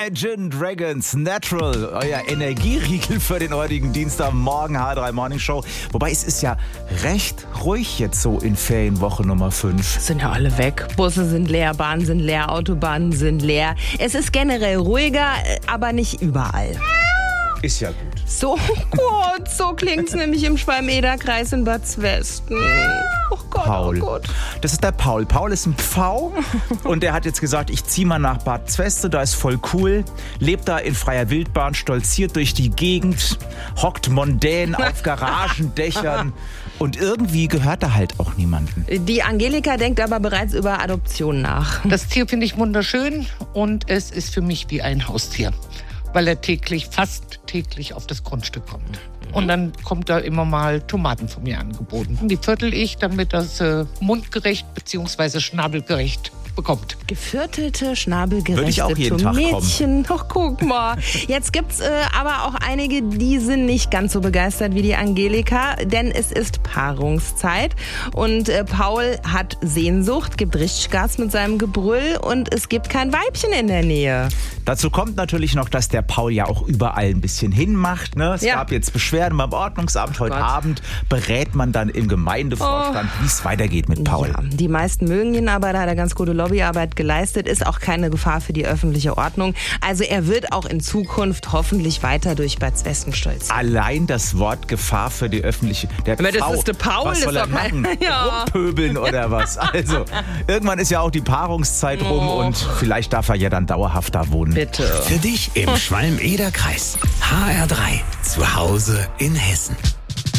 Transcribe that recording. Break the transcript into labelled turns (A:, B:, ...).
A: Imagine Dragons Natural, euer Energieriegel für den heutigen Dienstagmorgen, H3 Morning Show. Wobei es ist ja recht ruhig jetzt so in Ferienwoche Nummer 5.
B: Sind ja alle weg. Busse sind leer, Bahnen sind leer, Autobahnen sind leer. Es ist generell ruhiger, aber nicht überall.
A: Ist ja gut.
B: So gut, so klingt's nämlich im Schwalm-Eder-Kreis in Bad Zwesten. Oh Gott,
A: Paul.
B: Oh Gott.
A: Das ist der Paul. Paul ist ein Pfau und der hat jetzt gesagt, ich zieh mal nach Bad Zweste, da ist voll cool. Lebt da in freier Wildbahn, stolziert durch die Gegend, hockt mondän auf Garagendächern und irgendwie gehört er halt auch niemandem.
B: Die Angelika denkt aber bereits über Adoption nach.
C: Das Tier finde ich wunderschön und es ist für mich wie ein Haustier, weil er fast täglich auf das Grundstück kommt. Und dann kommt da immer mal Tomaten von mir angeboten. Die viertel ich, damit das mundgerecht bzw. schnabelgerecht bekommt.
B: Geviertelte, schnabelgerechte
A: Würde ich auch jeden Tag
B: Mädchen. Doch, guck mal. Jetzt gibt's aber auch einige, die sind nicht ganz so begeistert wie die Angelika, denn es ist Paarungszeit und Paul hat Sehnsucht, gibt richtig Gas mit seinem Gebrüll und es gibt kein Weibchen in der Nähe.
A: Dazu kommt natürlich noch, dass der Paul ja auch überall ein bisschen hinmacht. Ne? Es gab jetzt Beschwerden beim Ordnungsamt. Heute Abend berät man dann im Gemeindevorstand, wie es weitergeht mit Paul.
B: Ja, die meisten mögen ihn, aber da hat er ganz gute Lobbyarbeit geleistet, ist auch keine Gefahr für die öffentliche Ordnung. Also er wird auch in Zukunft hoffentlich weiter durch Bad Zwesten stolzieren.
A: Allein das Wort Gefahr für die öffentliche...
B: Aber das ist der Paul,
A: was soll er machen?
B: Ja.
A: Rumpöbeln oder was? Also, irgendwann ist ja auch die Paarungszeit rum und vielleicht darf er ja dann dauerhaft da wohnen.
B: Bitte.
D: Für dich im Schwalm-Eder-Kreis. HR3. Zu Hause in Hessen.